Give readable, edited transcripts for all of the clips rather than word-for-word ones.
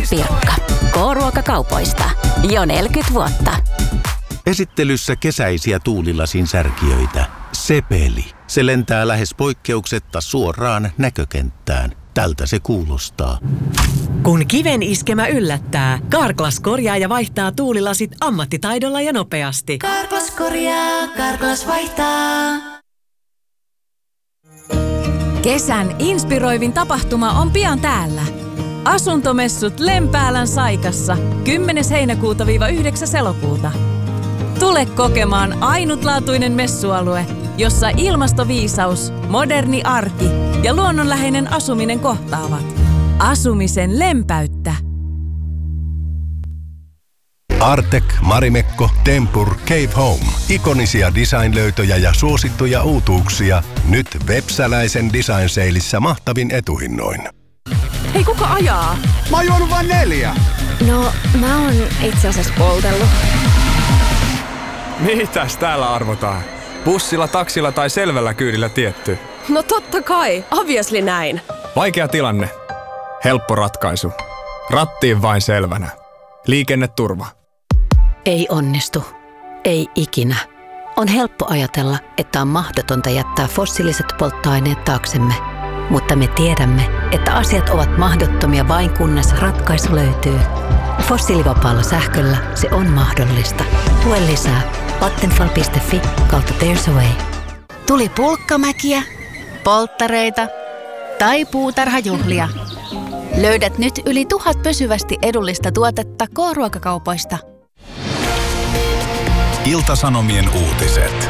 Pirkka. K-ruokakaupoista. Jo 40 vuotta. Esittelyssä kesäisiä tuulilasin särkijöitä. Sepeli. Se lentää lähes poikkeuksetta suoraan näkökenttään. Tältä se kuulostaa. Kun kiven iskemä yllättää, Carglass korjaa ja vaihtaa tuulilasit ammattitaidolla ja nopeasti. Carglass korjaa, Carglass vaihtaa. Kesän inspiroivin tapahtuma on pian täällä. Asuntomessut Lempäälän Saikassa 10. heinäkuuta-9. elokuuta. Tule kokemaan ainutlaatuinen messualue, jossa ilmastoviisaus, moderni arki ja luonnonläheinen asuminen kohtaavat. Asumisen lempäyttä. Artek, Marimekko, Tempur, Cave Home. Ikonisia design-löytöjä ja suosittuja uutuuksia. Nyt Vepsäläisen Design Saleissa mahtavin etuhinnoin. Hei, kuka ajaa? Mä oon juonut vain 4. No, mä oon itse asiassa poltellut. Mitäs täällä arvotaan? Bussilla, taksilla tai selvällä kyydillä tietty? No totta kai, obviously näin. Vaikea tilanne. Helppo ratkaisu. Rattiin vain selvänä. Liikenneturva. Ei onnistu. Ei ikinä. On helppo ajatella, että on mahdotonta jättää fossiiliset polttoaineet taaksemme. Mutta me tiedämme, että asiat ovat mahdottomia vain kunnes ratkaisu löytyy. Fossiilivapaalla sähköllä se on mahdollista. Lue lisää vattenfall.fi/there's a way. Tuli pulkkamäkiä, polttareita tai puutarhajuhlia. Löydät nyt yli 1000 pysyvästi edullista tuotetta K-ruokakaupoista. Ilta-Sanomien uutiset.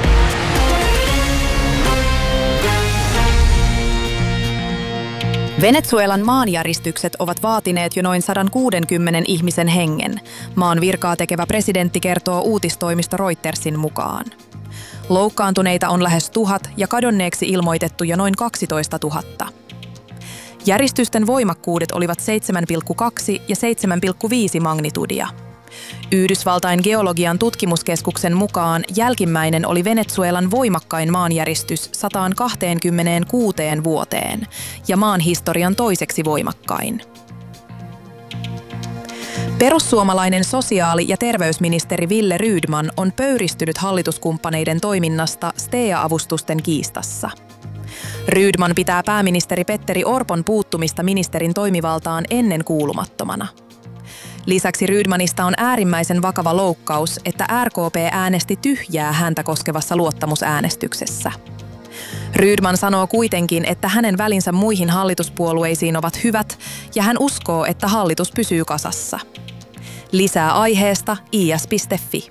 Venezuelan maanjäristykset ovat vaatineet jo noin 160 ihmisen hengen. Maan virkaa tekevä presidentti kertoo uutistoimisto Reutersin mukaan. Loukkaantuneita on lähes 1000 ja kadonneeksi ilmoitettu jo noin 12 000. Järistysten voimakkuudet olivat 7,2 ja 7,5 magnitudia. Yhdysvaltain geologian tutkimuskeskuksen mukaan jälkimmäinen oli Venezuelan voimakkain maanjäristys 126 vuoteen ja maan historian toiseksi voimakkain. Perussuomalainen sosiaali- ja terveysministeri Wille Rydman on pöyristynyt hallituskumppaneiden toiminnasta STEA-avustusten kiistassa. Rydman pitää pääministeri Petteri Orpon puuttumista ministerin toimivaltaan ennenkuulumattomana. Lisäksi Rydmanista on äärimmäisen vakava loukkaus, että RKP äänesti tyhjää häntä koskevassa luottamusäänestyksessä. Rydman sanoo kuitenkin, että hänen välinsä muihin hallituspuolueisiin ovat hyvät ja hän uskoo, että hallitus pysyy kasassa. Lisää aiheesta is.fi.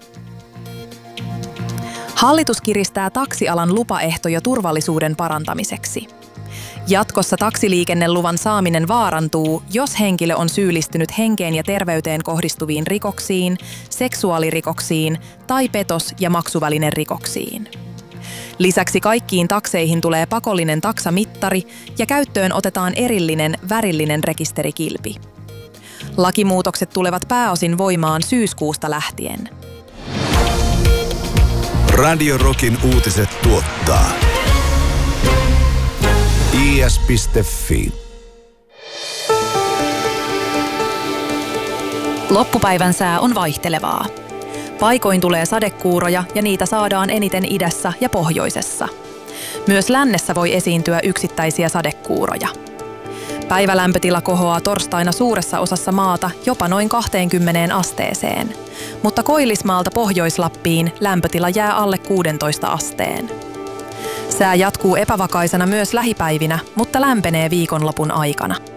Hallitus kiristää taksialan lupaehtoja turvallisuuden parantamiseksi. Jatkossa taksiliikenneluvan saaminen vaarantuu, jos henkilö on syyllistynyt henkeen ja terveyteen kohdistuviin rikoksiin, seksuaalirikoksiin tai petos- ja maksuvälinerikoksiin. Lisäksi kaikkiin takseihin tulee pakollinen taksamittari ja käyttöön otetaan erillinen värillinen rekisterikilpi. Lakimuutokset tulevat pääosin voimaan syyskuusta lähtien. Radio Rockin uutiset tuottaa is.fi. Loppupäivän sää on vaihtelevaa. Paikoin tulee sadekuuroja ja niitä saadaan eniten idässä ja pohjoisessa. Myös lännessä voi esiintyä yksittäisiä sadekuuroja. Päivälämpötila kohoaa torstaina suuressa osassa maata jopa noin 20 asteeseen, mutta Koillismaalta Pohjois-Lappiin lämpötila jää alle 16 asteen. Sää jatkuu epävakaisena myös lähipäivinä, mutta lämpenee viikonlopun aikana.